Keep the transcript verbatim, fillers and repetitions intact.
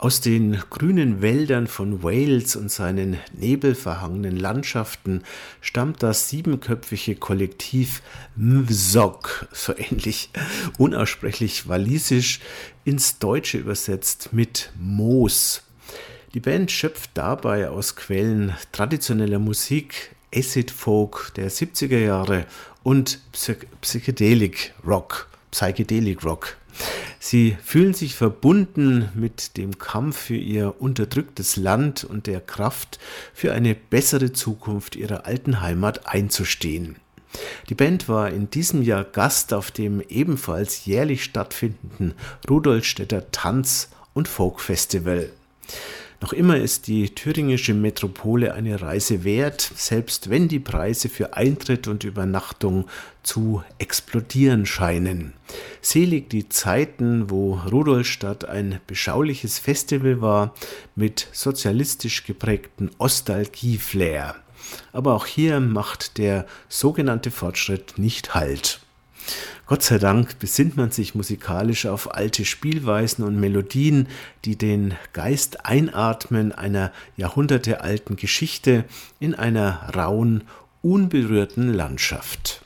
Aus den grünen Wäldern von Wales und seinen nebelverhangenen Landschaften stammt das siebenköpfige Kollektiv Mwsog, so ähnlich unaussprechlich walisisch, ins Deutsche übersetzt mit Moos. Die Band schöpft dabei aus Quellen traditioneller Musik, Acid Folk der siebziger Jahre und Psych- Psychedelic Rock, Psychedelic Rock. Sie fühlen sich verbunden mit dem Kampf für ihr unterdrücktes Land und der Kraft, für eine bessere Zukunft ihrer alten Heimat einzustehen. Die Band war in diesem Jahr Gast auf dem ebenfalls jährlich stattfindenden Rudolstädter Tanz- und Folkfestival. Noch immer ist die thüringische Metropole eine Reise wert, selbst wenn die Preise für Eintritt und Übernachtung zu explodieren scheinen. Selig die Zeiten, wo Rudolstadt ein beschauliches Festival war mit sozialistisch geprägten Ostalgie-Flair. Aber auch hier macht der sogenannte Fortschritt nicht Halt. Gott sei Dank besinnt man sich musikalisch auf alte Spielweisen und Melodien, die den Geist einatmen einer jahrhundertealten Geschichte in einer rauen, unberührten Landschaft.